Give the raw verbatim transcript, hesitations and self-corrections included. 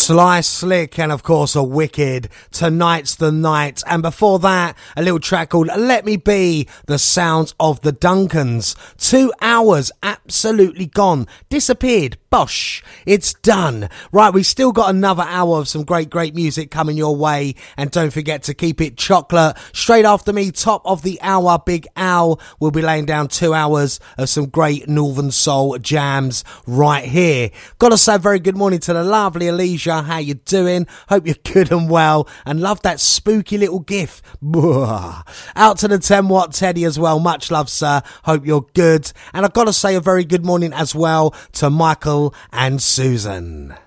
Sly Slick and of course a Wicked, Tonight's the Night, and before that a little track called Let Me Be, the sounds of the Duncans. Two hours absolutely gone, disappeared, bosh, it's done. Right, we still got another hour of some great great music coming your way, and don't forget to keep it chocolate. Straight after me, top of the hour, Big Al will be laying down two hours of some great Northern Soul jams right here. Gotta say a very good morning to the lovely Alicia. How you doing? Hope you're good and well, and love that spooky little gif. Out to the ten watt Teddy as well. Much love, sir. Hope you're good. And I've got to say a very good morning as well to Michael and Susan.